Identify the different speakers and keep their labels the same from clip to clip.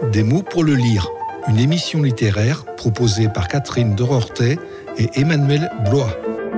Speaker 1: Des mots pour le lire, une émission littéraire proposée par Catherine Dorortet et Emmanuel Blois.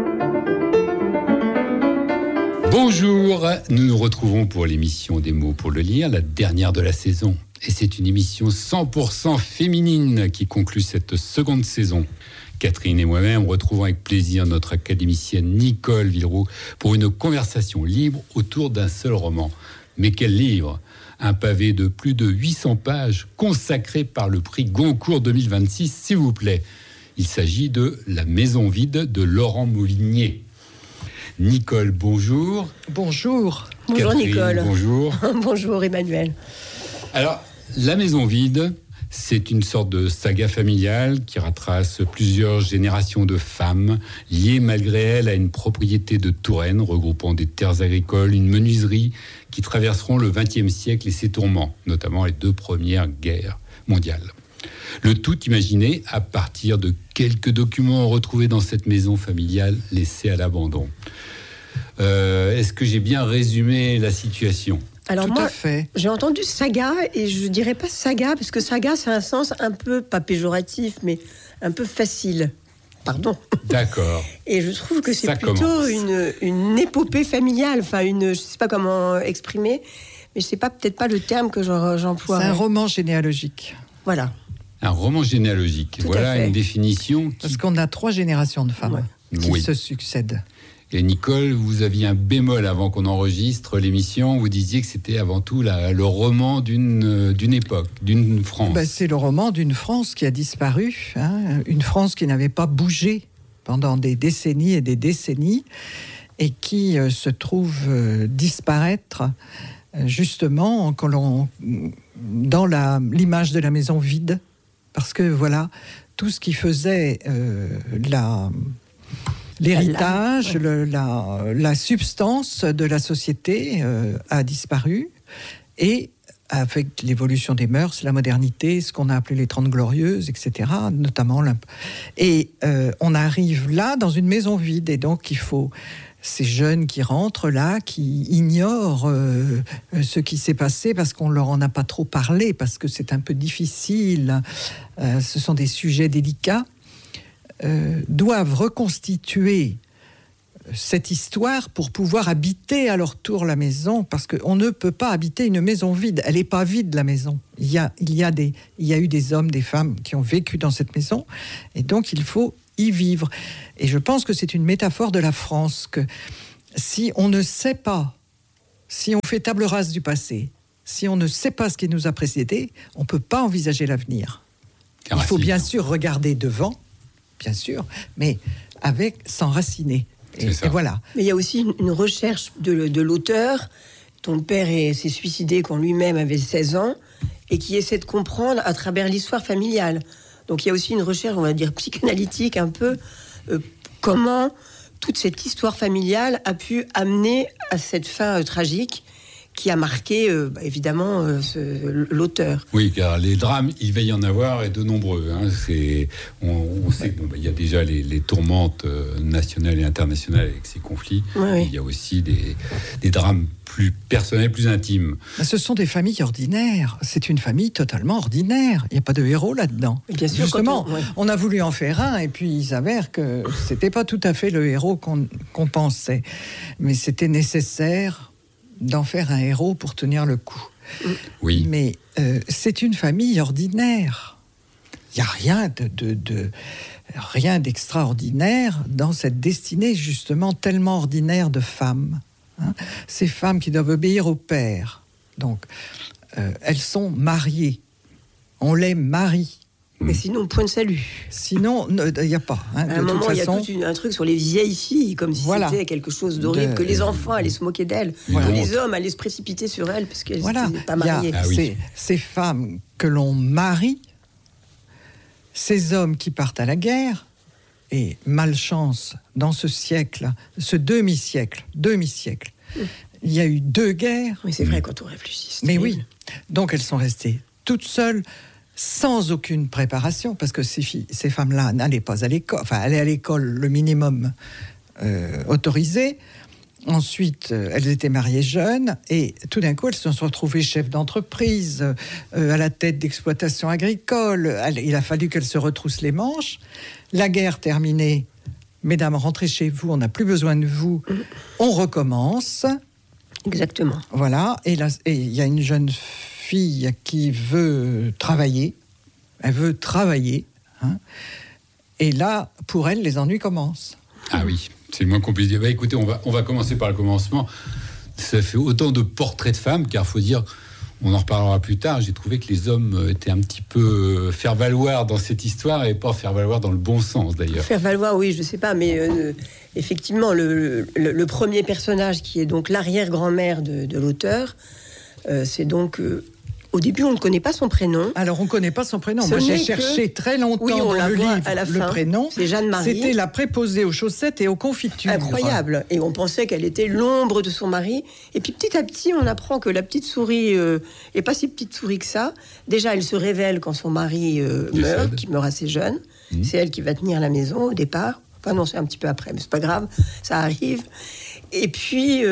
Speaker 2: Bonjour, nous nous retrouvons pour l'émission Des mots pour le lire, la dernière de la saison. Et c'est une émission 100% féminine qui conclut cette seconde saison. Catherine et moi-même retrouvons avec plaisir notre académicienne Nicole Villeroux pour une conversation libre autour d'un seul roman. Mais quel livre ? Un pavé de plus de 800 pages consacré par le prix Goncourt 2026, s'il vous plaît. Il s'agit de La maison vide de Laurent Mauvigné. Nicole, bonjour.
Speaker 3: Bonjour.
Speaker 2: Catherine,
Speaker 3: Bonjour Nicole.
Speaker 2: Bonjour.
Speaker 3: Bonjour Emmanuel.
Speaker 2: Alors, La maison vide, c'est une sorte de saga familiale qui retrace plusieurs générations de femmes liées malgré elles à une propriété de Touraine regroupant des terres agricoles, une menuiserie qui traverseront le XXe siècle et ses tourments, notamment les 2 premières guerres mondiales. Le tout imaginé à partir de quelques documents retrouvés dans cette maison familiale laissée à l'abandon. Est-ce que j'ai bien résumé la situation ?
Speaker 3: Alors
Speaker 4: Tout
Speaker 3: moi,
Speaker 4: à fait.
Speaker 3: j'ai entendu saga et je dirais pas saga parce que saga c'est un sens un peu pas péjoratif mais un peu facile. Pardon.
Speaker 2: D'accord.
Speaker 3: Et je trouve que c'est
Speaker 2: Ça
Speaker 3: plutôt
Speaker 2: commence.
Speaker 3: une épopée familiale. Enfin je sais pas comment exprimer, mais c'est peut-être pas le terme que j'emploie.
Speaker 4: C'est un roman généalogique.
Speaker 3: Voilà.
Speaker 2: Un roman généalogique.
Speaker 3: Tout à
Speaker 2: Voilà
Speaker 3: fait.
Speaker 2: une définition qui...
Speaker 4: Parce qu'on a 3 générations de femmes qui
Speaker 2: Oui.
Speaker 4: se succèdent.
Speaker 2: Et Nicole, vous aviez un bémol avant qu'on enregistre l'émission. Vous disiez que c'était avant tout le roman d'une époque, d'une France.
Speaker 4: C'est le roman d'une France qui a disparu, une France qui n'avait pas bougé pendant des décennies et des décennies et qui se trouve disparaître justement dans l'image de la maison vide. Parce que voilà, tout ce qui faisait l'héritage, la substance de la société a disparu. Et avec l'évolution des mœurs, la modernité, ce qu'on a appelé les 30 glorieuses, etc., notamment. Et on arrive là dans une maison vide. Et donc, il faut ces jeunes qui rentrent là, qui ignorent ce qui s'est passé parce qu'on leur en a pas trop parlé, parce que c'est un peu difficile. Ce sont des sujets délicats. Doivent reconstituer cette histoire pour pouvoir habiter à leur tour la maison, parce qu'on ne peut pas habiter une maison vide. Elle n'est pas vide, la maison. Il y a eu des hommes, des femmes qui ont vécu dans cette maison, et donc il faut y vivre. Et je pense que c'est une métaphore de la France, que si on ne sait pas, si on fait table rase du passé, si on ne sait pas ce qui nous a précédé, on ne peut pas envisager l'avenir. Il faut bien sûr regarder devant, bien sûr, mais s'enraciner. Et voilà.
Speaker 3: Mais il y a aussi une recherche de l'auteur. Ton père s'est suicidé quand lui-même avait 16 ans et qui essaie de comprendre à travers l'histoire familiale. Donc il y a aussi une recherche, on va dire, psychanalytique un peu, comment toute cette histoire familiale a pu amener à cette fin tragique qui a marqué, évidemment, l'auteur.
Speaker 2: Oui, car les drames, il va y en avoir, et de nombreux. On sait qu'il y a déjà les tourmentes nationales et internationales avec ces conflits.
Speaker 3: Oui.
Speaker 2: Il y a aussi des drames plus personnels, plus intimes.
Speaker 4: Ce sont des familles ordinaires. C'est une famille totalement ordinaire. Il n'y a pas de héros là-dedans.
Speaker 3: Bien sûr,
Speaker 4: justement, on a voulu en faire un, et puis il s'avère que c'était pas tout à fait le héros qu'on pensait. Mais c'était nécessaire d'en faire un héros pour tenir le coup.
Speaker 2: Oui.
Speaker 4: Mais c'est une famille ordinaire. Il n'y a rien d'extraordinaire dans cette destinée justement tellement ordinaire de femmes. Ces femmes qui doivent obéir au père. Donc, elles sont mariées. On les marie.
Speaker 3: Mais sinon, point de salut.
Speaker 4: Sinon, il n'y a pas.
Speaker 3: À un moment, il y a tout un truc sur les vieilles filles, comme si c'était quelque chose d'horrible, que les enfants allaient se moquer d'elles, que les hommes allaient se précipiter sur elles, parce qu'elles n'étaient pas mariées.
Speaker 4: Ces femmes que l'on marie, ces hommes qui partent à la guerre, et malchance, dans ce siècle, ce demi-siècle, il y a eu 2 guerres.
Speaker 3: Oui, c'est vrai, quand on réfléchit.
Speaker 4: Mais oui, donc elles sont restées toutes seules, sans aucune préparation, parce que ces femmes-là n'allaient pas à l'école, enfin, allaient à l'école le minimum autorisé, Ensuite, elles étaient mariées jeunes et tout d'un coup, elles se sont retrouvées chefs d'entreprise, à la tête d'exploitations agricoles. Il a fallu qu'elles se retroussent les manches. La guerre terminée, mesdames, rentrez chez vous, on n'a plus besoin de vous, on recommence.
Speaker 3: Exactement.
Speaker 4: Voilà, et il y a une jeune fille qui veut travailler. Elle veut travailler. Hein. Et là, pour elle, les ennuis commencent.
Speaker 2: Ah oui, c'est le moins qu'on puisse dire. Écoutez, on va commencer par le commencement. Ça fait autant de portraits de femmes, car il faut dire, on en reparlera plus tard, j'ai trouvé que les hommes étaient un petit peu faire valoir dans cette histoire, et pas faire valoir dans le bon sens, d'ailleurs.
Speaker 3: Faire valoir, oui, je sais pas, mais effectivement, le premier personnage, qui est donc l'arrière-grand-mère de l'auteur, c'est donc... au début, on ne connaît pas son prénom.
Speaker 4: Alors, on ne connaît pas son prénom. Moi, j'ai cherché très longtemps dans le livre le prénom.
Speaker 3: C'est Jeanne-Marie.
Speaker 4: C'était la préposée aux chaussettes et aux confitures.
Speaker 3: Incroyable. Et on pensait qu'elle était l'ombre de son mari. Et puis, petit à petit, on apprend que la petite souris est pas si petite souris que ça. Déjà, elle se révèle quand son mari meurt, qui meurt assez jeune. C'est elle qui va tenir la maison au départ. Enfin, non, c'est un petit peu après, mais c'est pas grave. Ça arrive. Et puis...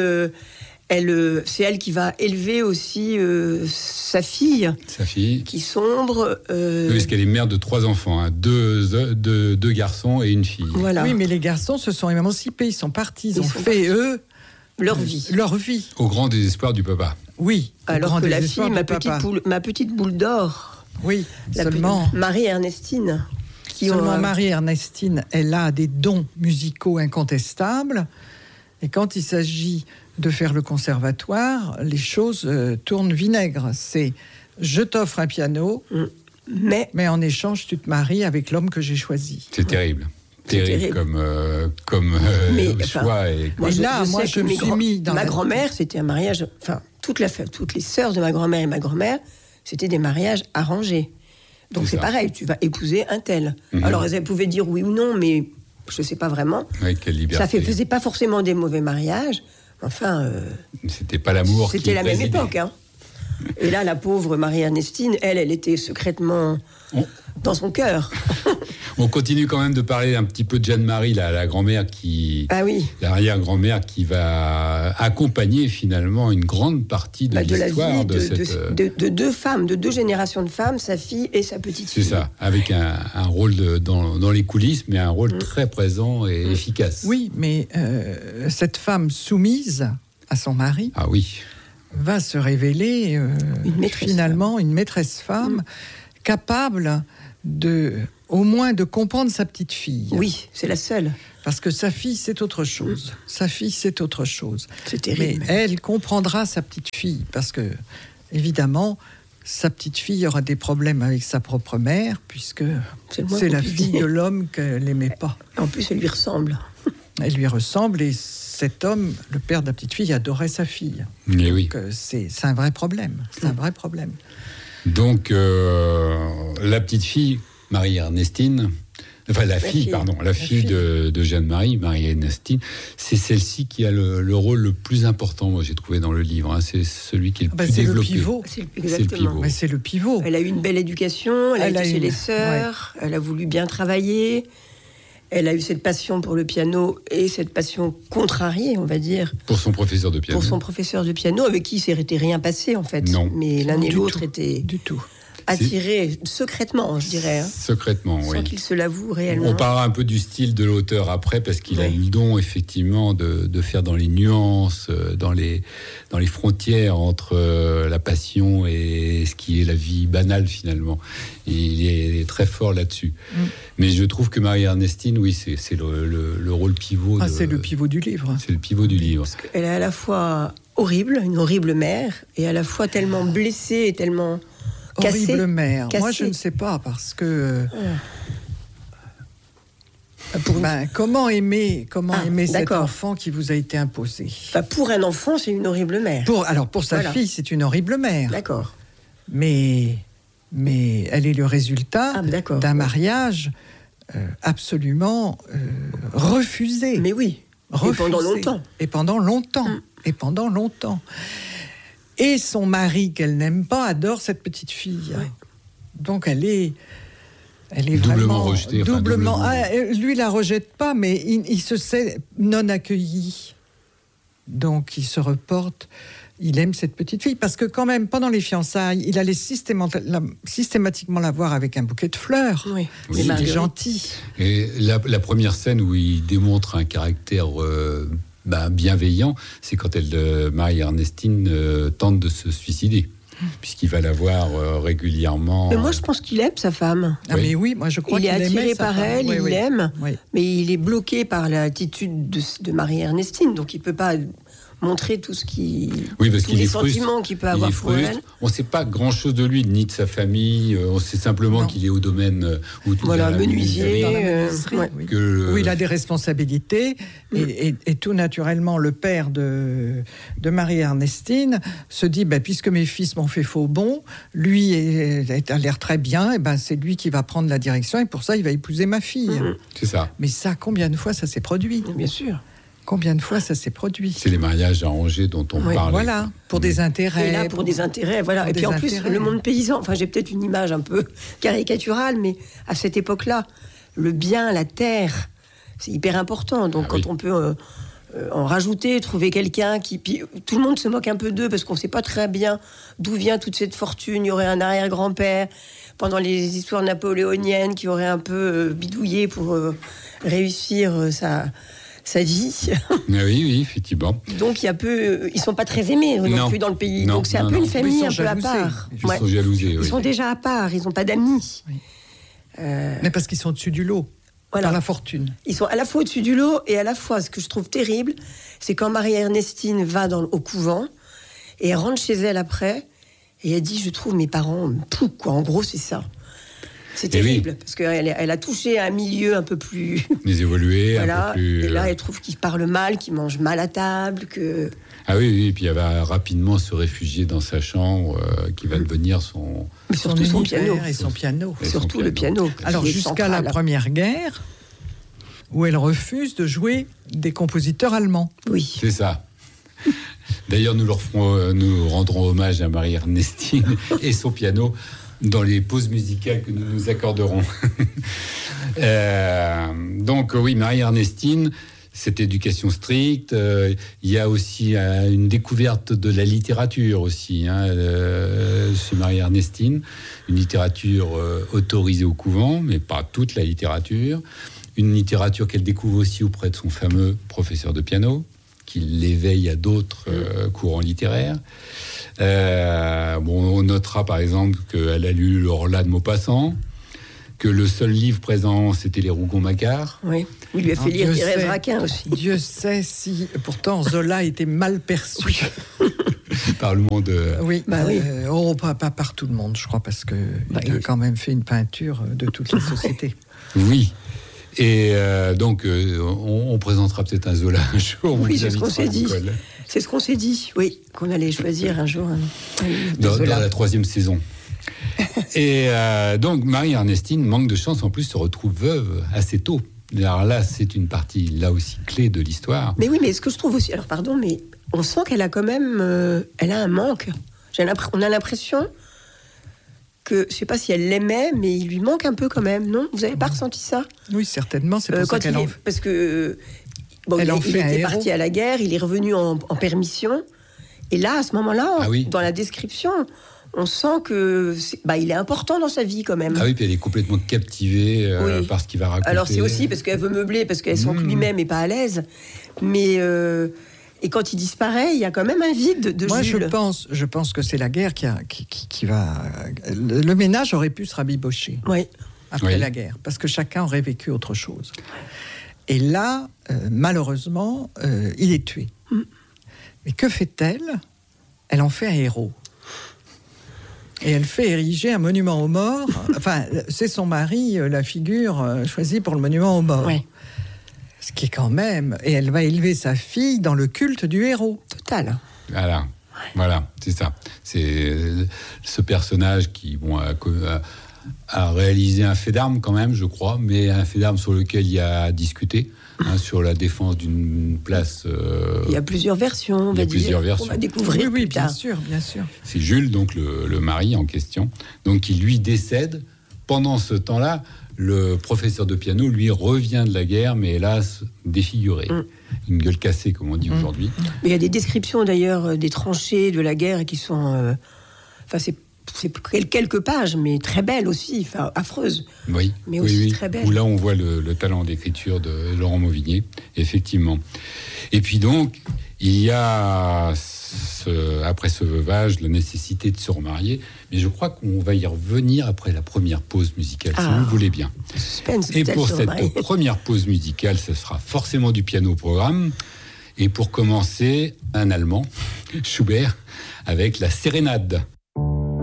Speaker 3: c'est elle qui va élever aussi sa fille. Sa fille. Qui sombre.
Speaker 2: Oui, parce qu'elle est mère de 3 enfants, hein, deux garçons et une fille.
Speaker 4: Voilà. Oui, mais les garçons se sont émancipés, ils sont partis, ils ont fait, eux,
Speaker 3: leur vie.
Speaker 4: Leur vie.
Speaker 2: Au grand désespoir du papa.
Speaker 4: Oui.
Speaker 3: Alors que la fille, ma petite boule d'or.
Speaker 4: Oui, seulement.
Speaker 3: Marie-Ernestine.
Speaker 4: Marie-Ernestine, elle a des dons musicaux incontestables. Et quand il s'agit de faire le conservatoire, les choses tournent vinaigre. C'est je t'offre un piano, mais en échange, tu te maries avec l'homme que j'ai choisi.
Speaker 2: C'est terrible. Terrible comme choix. Et
Speaker 3: là, je me suis mis dans ma grand-mère, c'était un mariage. Enfin, toutes les sœurs de ma grand-mère et ma grand-mère, c'était des mariages arrangés. Donc c'est pareil, tu vas épouser un tel. Alors elles pouvaient dire oui ou non, mais je ne sais pas vraiment.
Speaker 2: Oui, quelle liberté.
Speaker 3: Ça faisait pas forcément des mauvais mariages. Enfin,
Speaker 2: c'était pas l'amour.
Speaker 3: C'était la même époque, hein. Et là, la pauvre Marie-Ernestine, elle était secrètement dans son cœur.
Speaker 2: On continue quand même de parler un petit peu de Jeanne-Marie, la grand-mère l'arrière-grand-mère qui va accompagner finalement une grande partie de l'histoire
Speaker 3: de deux femmes, de 2 générations de femmes, sa fille et sa petite-fille.
Speaker 2: C'est ça, avec un rôle dans les coulisses, mais un rôle très présent et efficace.
Speaker 4: Oui, mais cette femme soumise à son mari.
Speaker 2: Ah oui.
Speaker 4: Va se révéler finalement une maîtresse femme capable au moins de comprendre sa petite fille.
Speaker 3: Oui, c'est la seule.
Speaker 4: Parce que sa fille, c'est autre chose. Sa fille, c'est autre chose.
Speaker 3: C'est terrible.
Speaker 4: Mais elle comprendra sa petite fille parce que, évidemment, sa petite fille aura des problèmes avec sa propre mère puisque c'est la fille de l'homme qu'elle n'aimait pas.
Speaker 3: En plus, elle lui ressemble.
Speaker 4: Elle lui ressemble et cet homme, le père de la petite fille, adorait sa fille.
Speaker 2: Mais oui.
Speaker 4: Donc, c'est un vrai problème. C'est un vrai problème.
Speaker 2: Donc, la petite fille, Marie-Ernestine, enfin la fille de Jeanne-Marie, Marie-Ernestine, c'est celle-ci qui a le rôle le plus important, moi j'ai trouvé dans le livre. Hein. C'est celui qui est le plus développé.
Speaker 3: C'est le pivot.
Speaker 4: C'est le pivot.
Speaker 3: Elle a eu une belle éducation, elle a été chez les sœurs, elle a voulu bien travailler. Elle a eu cette passion pour le piano et cette passion contrariée, on va dire.
Speaker 2: Pour son professeur de piano.
Speaker 3: Pour son professeur de piano, avec qui il ne s'était rien passé, en fait.
Speaker 2: Non.
Speaker 3: Mais l'un et l'autre étaient
Speaker 4: du tout
Speaker 3: attirés secrètement, je dirais. Hein.
Speaker 2: Secrètement, oui.
Speaker 3: Sans qu'il se l'avoue réellement.
Speaker 2: On parlera un peu du style de l'auteur après, parce qu'il a le don, effectivement, de faire dans les nuances, dans les frontières entre la passion et ce qui est la vie banale, finalement. Il est très fort là-dessus. Mais je trouve que Marie-Ernestine, oui, c'est le rôle pivot.
Speaker 4: C'est le pivot du livre.
Speaker 2: C'est le pivot du livre.
Speaker 3: Elle est à la fois horrible, une horrible mère, et à la fois tellement blessée et tellement cassée.
Speaker 4: Horrible mère. Moi, je ne sais pas, parce que... comment aimer cet enfant qui vous a été imposé?
Speaker 3: Enfin, pour un enfant, c'est une horrible mère.
Speaker 4: Pour sa fille, c'est une horrible mère.
Speaker 3: D'accord.
Speaker 4: Mais elle est le résultat d'un mariage absolument refusé.
Speaker 3: Mais oui, refusé.
Speaker 4: Et pendant longtemps. Et son mari, qu'elle n'aime pas, adore cette petite fille. Ouais. Donc elle est
Speaker 2: doublement rejetée.
Speaker 4: Lui, il la rejette pas, mais il se sait non accueilli Donc il se reporte, il aime cette petite fille, parce que quand même, pendant les fiançailles, il allait systématiquement la voir avec un bouquet de fleurs.
Speaker 3: Oui,
Speaker 4: Il est gentil.
Speaker 2: Et la première scène où il démontre un caractère bienveillant, c'est quand Marie-Ernestine tente de se suicider, puisqu'il va la voir régulièrement.
Speaker 3: Mais moi, je pense qu'il aime sa femme.
Speaker 4: Ah mais oui, moi je crois
Speaker 3: Il
Speaker 4: qu'il
Speaker 3: est attiré
Speaker 4: aimait sa
Speaker 3: par
Speaker 4: femme.
Speaker 3: elle,
Speaker 4: Oui,
Speaker 3: il
Speaker 4: oui.
Speaker 3: l'aime,
Speaker 4: Oui.
Speaker 3: mais il est bloqué par l'attitude de Marie-Ernestine, donc il ne peut pas montrer tout ce qui,
Speaker 2: Oui, parce
Speaker 3: tous
Speaker 2: qu'il
Speaker 3: les
Speaker 2: est frustre.
Speaker 3: sentiments qu'il peut
Speaker 2: Il
Speaker 3: avoir
Speaker 2: est
Speaker 3: pour
Speaker 2: frustre.
Speaker 3: elle.
Speaker 2: On ne sait pas grand-chose de lui, ni de sa famille. On sait simplement
Speaker 4: Non.
Speaker 2: qu'il est au domaine où tout
Speaker 3: Voilà,
Speaker 2: la
Speaker 3: menuisier.
Speaker 4: Dans la
Speaker 2: menuiserie.
Speaker 4: menuiserie,
Speaker 3: ouais.
Speaker 4: oui. Où il a des responsabilités et tout naturellement le père de Marie-Ernestine se dit puisque mes fils m'ont fait faux bon, lui a l'air très bien, et c'est lui qui va prendre la direction et pour ça il va épouser ma fille.
Speaker 2: C'est ça.
Speaker 4: Mais ça, combien de fois ça s'est produit?
Speaker 3: Bien sûr.
Speaker 4: Combien de fois ça s'est produit?
Speaker 2: C'est les mariages arrangés dont on
Speaker 3: Oui,
Speaker 2: parle.
Speaker 4: Voilà, pour des intérêts.
Speaker 3: Et là, pour des intérêts, voilà.
Speaker 4: pour
Speaker 3: Et puis
Speaker 4: des
Speaker 3: en plus,
Speaker 4: intérêts.
Speaker 3: le monde paysan, enfin j'ai peut-être une image un peu caricaturale, mais à cette époque-là, le bien, la terre, c'est hyper important. Donc quand on peut en rajouter, trouver quelqu'un qui... Puis, tout le monde se moque un peu d'eux parce qu'on ne sait pas très bien d'où vient toute cette fortune. Il y aurait un arrière-grand-père pendant les histoires napoléoniennes qui aurait un peu bidouillé pour réussir sa vie.
Speaker 2: Oui, effectivement.
Speaker 3: Donc ils sont pas très aimés non plus dans le pays.
Speaker 2: Non,
Speaker 3: donc c'est un
Speaker 2: non,
Speaker 3: peu
Speaker 2: non.
Speaker 3: une famille
Speaker 4: Ils
Speaker 3: un
Speaker 4: sont
Speaker 3: peu à
Speaker 4: jalousés.
Speaker 3: part.
Speaker 2: Ils sont jalousés,
Speaker 3: Ils
Speaker 2: oui.
Speaker 3: sont déjà à part, ils n'ont pas d'amis.
Speaker 4: Oui. Mais parce qu'ils sont au-dessus du lot,
Speaker 3: Voilà.
Speaker 4: par la fortune.
Speaker 3: Ils sont à la fois au-dessus du lot et à la fois, ce que je trouve terrible, c'est quand Marie-Ernestine va au couvent et elle rentre chez elle après et elle dit « Je trouve mes parents pou, quoi. » En gros, c'est ça. C'est terrible, parce qu'elle a touché à un milieu un peu plus...
Speaker 2: Les évolués,
Speaker 3: voilà.
Speaker 2: un peu plus...
Speaker 3: Et là, elle trouve qu'ils parlent mal, qu'ils mangent mal à table, que...
Speaker 2: Ah oui, et puis elle va rapidement se réfugier dans sa chambre, qui va devenir son...
Speaker 3: Mais surtout son
Speaker 4: univers
Speaker 3: piano.
Speaker 4: et son piano.
Speaker 2: Et son
Speaker 3: Surtout le piano.
Speaker 4: Alors
Speaker 3: qui est
Speaker 4: jusqu'à la
Speaker 3: central.
Speaker 4: Première Guerre, où elle refuse de jouer des compositeurs allemands.
Speaker 3: Oui.
Speaker 2: C'est ça. D'ailleurs, nous rendrons hommage à Marie-Ernestine et son piano dans les pauses musicales que nous nous accorderons. Donc oui, Marie-Ernestine, cette éducation stricte. Il y a aussi une découverte de la littérature aussi, chez Marie-Ernestine. Une littérature autorisée au couvent, mais pas toute la littérature. Une littérature qu'elle découvre aussi auprès de son fameux professeur de piano, qui l'éveille à d'autres courants littéraires. On notera par exemple qu'elle a lu L'Orla de Maupassant, que le seul livre présent, c'était Les Rougon-Macquart.
Speaker 3: Oui. Il lui a fait lire
Speaker 4: Dieu
Speaker 3: Thérèse
Speaker 4: sait.
Speaker 3: Raquin aussi.
Speaker 4: Dieu sait si... Pourtant, Zola était mal perçu.
Speaker 2: Par le monde.
Speaker 4: Oui,
Speaker 3: Bah oui.
Speaker 4: Pas par tout le monde, je crois, parce qu'il a
Speaker 3: oui.
Speaker 4: quand même fait une peinture de toute la société.
Speaker 2: Oui. Et donc, on présentera peut-être un Zola un jour.
Speaker 3: Oui,
Speaker 2: vous
Speaker 3: c'est ce qu'on
Speaker 2: invitera
Speaker 3: s'est
Speaker 2: à
Speaker 3: dit.
Speaker 2: l'école.
Speaker 3: C'est ce qu'on s'est dit, oui, qu'on allait choisir un jour un
Speaker 2: Dans
Speaker 3: Zola.
Speaker 2: la 3e saison. Et donc, Marie-Ernestine, manque de chance, en plus, se retrouve veuve assez tôt. Alors là, c'est une partie, là aussi, clé de l'histoire.
Speaker 3: Mais oui, mais ce que je trouve aussi... Alors, pardon, mais on sent qu'elle a quand même... elle a un manque. On a l'impression que... Je sais pas si elle l'aimait, mais il lui manque un peu quand même, non? Vous avez pas ressenti ça?
Speaker 4: Oui, certainement, c'est pour ça qu'elle en fait.
Speaker 3: Parce que... Bon,
Speaker 4: Elle
Speaker 3: il
Speaker 4: en fait un
Speaker 3: était
Speaker 4: héros.
Speaker 3: parti à la guerre, il est revenu en permission. Et là, à ce moment-là,
Speaker 2: Ah oui.
Speaker 3: dans la description, on sent que il est important dans sa vie quand même.
Speaker 2: Ah oui, puis elle est complètement captivée
Speaker 3: Oui.
Speaker 2: par ce qu'il va raconter.
Speaker 3: Alors c'est aussi parce qu'elle veut meubler, parce qu'elle sent que lui-même n'est pas à l'aise. Mais et quand il disparaît, il y a quand même un vide de
Speaker 4: Moi,
Speaker 3: Jules.
Speaker 4: je pense que c'est la guerre qui va... Le ménage aurait pu se rabibocher
Speaker 3: Oui.
Speaker 4: après
Speaker 2: Oui.
Speaker 4: la guerre, parce que chacun aurait vécu autre chose. Et là, malheureusement, il est tué. Mais que fait-elle? Elle en fait un héros. Et elle fait ériger un monument aux morts. Enfin, c'est son mari, la figure choisie pour le monument aux morts.
Speaker 3: Oui.
Speaker 4: Ce qui est quand même... Et elle va élever sa fille dans le culte du héros.
Speaker 3: Total.
Speaker 2: Voilà, c'est ça. C'est ce personnage qui a réalisé un fait d'armes quand même, je crois, mais un fait d'armes sur lequel il y a à discuter, sur la défense d'une place.
Speaker 3: Il y a plusieurs versions, on va dire. On va découvrir
Speaker 4: Oui,
Speaker 3: plus
Speaker 4: bien
Speaker 3: tard.
Speaker 4: sûr, bien sûr.
Speaker 2: C'est Jules, donc le mari en question, donc qui lui décède pendant ce temps-là, le professeur de piano, lui, revient de la guerre, mais hélas, défiguré. Une gueule cassée, comme on dit aujourd'hui.
Speaker 3: Mais il y a des descriptions, d'ailleurs, des tranchées de la guerre qui sont... c'est quelques pages, mais très belles aussi, affreuses.
Speaker 2: Oui,
Speaker 3: mais aussi très belles.
Speaker 2: Où là, on voit le talent d'écriture de Laurent Mauvigné, effectivement. Et puis donc, il y a, après ce veuvage, la nécessité de se remarier. Mais je crois qu'on va y revenir après la première pause musicale, si vous voulez bien.
Speaker 3: Suspense,
Speaker 2: et pour cette première pause musicale, ce sera forcément du piano au programme. Et pour commencer, un Allemand, Schubert, avec la Sérénade.